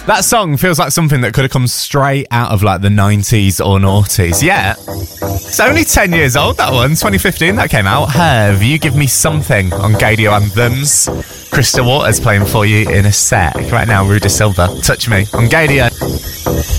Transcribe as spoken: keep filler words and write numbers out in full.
That song feels like something that could have come straight out of like the nineties or noughties. Yeah. It's only ten years old, that one. twenty fifteen that came out. Have You Give Me Something on Gadio Anthems. Krista Waters playing for you in a sec. Right now, Rudy Silva, Touch Me on Gadio.